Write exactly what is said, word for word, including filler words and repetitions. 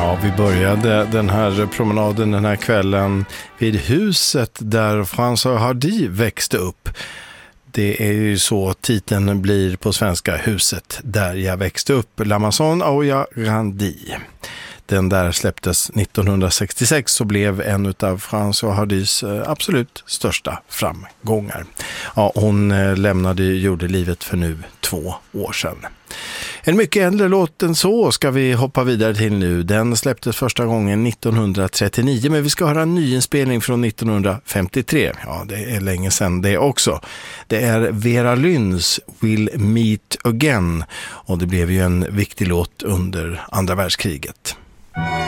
Ja, vi började den här promenaden den här kvällen vid huset där François Hardy växte upp. Det är ju så titeln blir på svenska, huset där jag växte upp, La Maison où jag grandi. Den där släpptes nittonhundrasextiosex och blev en av François Hardys absolut största framgångar. Ja, hon lämnade jordelivet för nu två år sedan. En mycket äldre låt än så ska vi hoppa vidare till nu. Den släpptes första gången nittonhundratrettionio, men vi ska höra en nyinspelning från nittonhundrafemtiotre. Ja, det är länge sedan det också. Det är Vera Lynns We'll Meet Again och det blev ju en viktig låt under andra världskriget.